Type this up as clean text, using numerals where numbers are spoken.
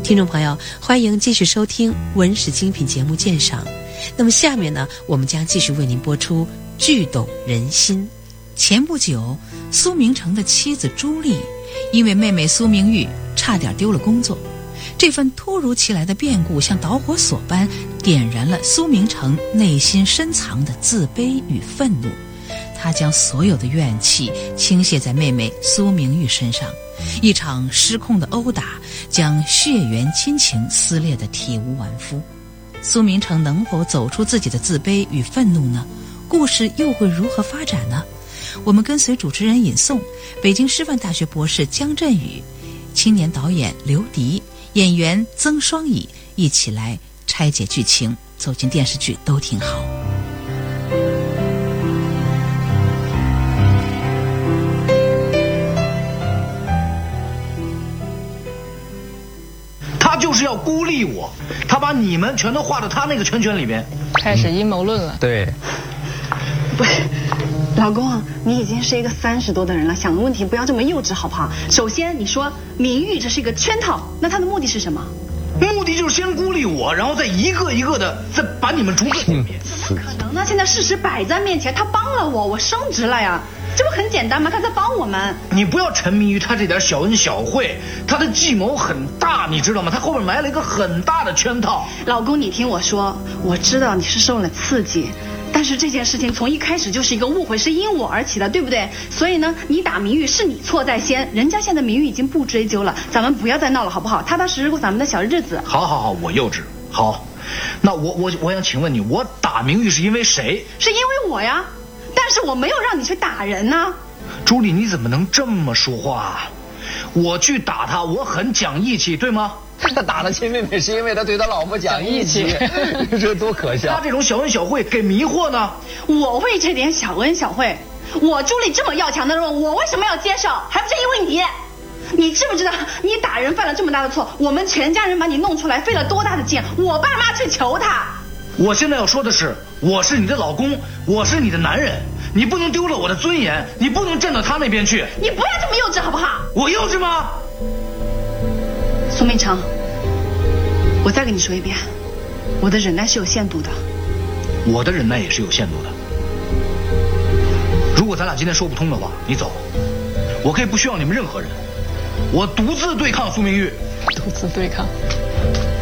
听众朋友，欢迎继续收听文史精品节目鉴赏。那么下面呢，我们将继续为您播出剧动人心。前不久，苏明成的妻子朱莉因为妹妹苏明玉差点丢了工作，这份突如其来的变故像导火索般点燃了苏明成内心深藏的自卑与愤怒。他将所有的怨气倾泻在妹妹苏明玉身上，一场失控的殴打将血缘亲情撕裂得体无完肤。苏明成能否走出自己的自卑与愤怒呢？故事又会如何发展呢？我们跟随主持人尹颂，北京师范大学博士姜振宇，青年导演刘迪，演员曾双乙，一起来拆解剧情，走进电视剧都挺好。 他就是要孤立我，他把你们全都划到他那个圈圈里边， 开始阴谋论了。 对， 不是，老公，你已经是一个30多的人了，想的问题不要这么幼稚好不好？首先你说明玉这是一个圈套，那他的目的是什么？ 目的就是先孤立我，然后再一个一个的再把你们逐个点灭。 怎么可能呢？现在事实摆在面前，他帮了我，我升职了呀，这不很简单吗？他在帮我们。 你不要沉迷于他这点小恩小惠，他的计谋很大，你知道吗？他后面埋了一个很大的圈套。 老公，你听我说，我知道你是受了刺激，但是这件事情从一开始就是一个误会，是因我而起的，对不对？所以呢，你打明玉是你错在先，人家现在明玉已经不追究了，咱们不要再闹了好不好？踏踏实实过咱们的小日子。 好，我幼稚。好，那我想请问你，我打明玉是因为谁？ 是因为我呀，但是我没有让你去打人呢。 朱莉，你怎么能这么说话？我去打他，我很讲义气，对吗？ 他打了亲妹妹是因为他对他老婆讲义气，这多可笑！ 他这种小恩小惠给迷惑呢？ 我为这点小恩小惠，我朱莉这么要强的人，我为什么要接受？还不是因为你？你知不知道你打人犯了这么大的错，我们全家人把你弄出来费了多大的劲，我爸妈去求他。 我现在要说的是，我是你的老公，我是你的男人，你不能丢了我的尊严，你不能站到他那边去。 你不要这么幼稚好不好？ 我幼稚吗？ 苏明成，我再跟你说一遍，我的忍耐是有限度的。 我的忍耐也是有限度的。如果咱俩今天说不通的话，你走，我可以不需要你们任何人，我独自对抗苏明玉。 独自对抗。